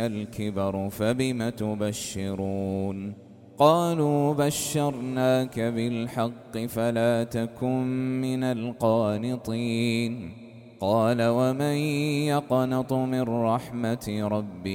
الكبر فبم تبشرون قالوا بشرناك بالحق فلا تكن من القانطين قال ومن يقنط من رحمة ربه